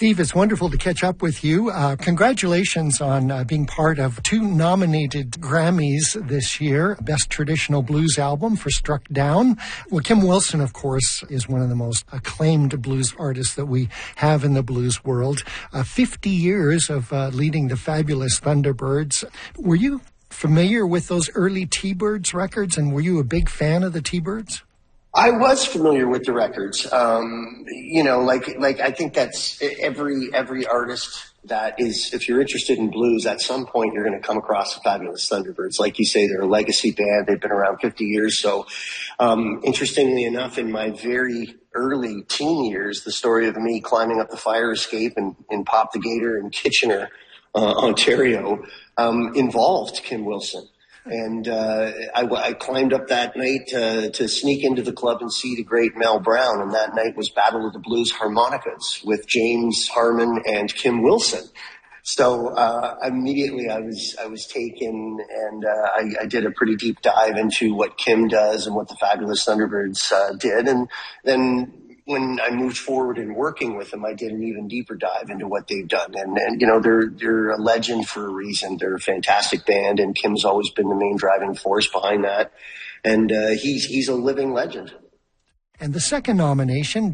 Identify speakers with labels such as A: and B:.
A: Steve, it's wonderful to catch up with you. Congratulations on being part of 2 nominated Grammys this year. Best Traditional Blues Album for Struck Down. Well, Kim Wilson, of course, is one of the most acclaimed blues artists that we have in the blues world. 50 years of leading the fabulous Thunderbirds. Were you familiar with those early T-Birds records, and were you a big fan of the T-Birds?
B: I was familiar with the records. I think that's every artist that is, if you're interested in blues, at some point you're going to come across the fabulous Thunderbirds. Like you say, they're a legacy band. They've been around 50 years. So, interestingly enough, in my very early teen years, the story of me climbing up the fire escape in Pop the Gator in Kitchener, Ontario, involved Kim Wilson. And I climbed up that night to sneak into the club and see the great Mel Brown. And that night was Battle of the Blues Harmonicas with James Harmon and Kim Wilson. So immediately I was taken, and I did a pretty deep dive into what Kim does and what the fabulous Thunderbirds did. And then when I moved forward in working with them, I did an even deeper dive into what they've done. And they're a legend for a reason. They're a fantastic band, and Kim's always been the main driving force behind that. And he's a living legend.
A: And the second nomination,